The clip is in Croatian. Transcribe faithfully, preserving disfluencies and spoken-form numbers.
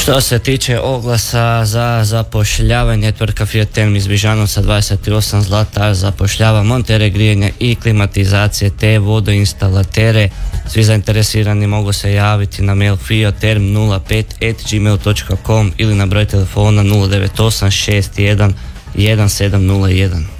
Što se tiče oglasa za zapošljavanje, tvrtka Fiat Term iz Bižanovca dvadeset osam Zlatar zapošljava montere grijanja i klimatizacije te vodoinstalatere. Svi zainteresirani mogu se javiti na mail fiaterm nula pet at gmail dot com ili na broj telefona nula devet osam šest jedan jedan sedam nula jedan.